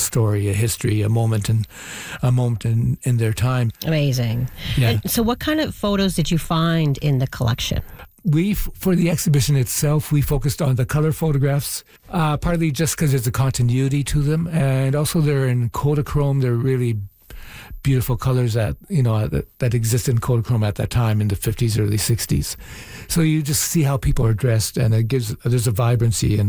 story, a history, a moment in their time. Amazing. Yeah. And so what kind of photos did you find in the collection? For the exhibition itself, we focused on the color photographs, partly just because there's a continuity to them, and also they're in Kodachrome. They're really beautiful colors that existed in Kodachrome at that time in the 50s, early 60s. So you just see how people are dressed, and there's a vibrancy and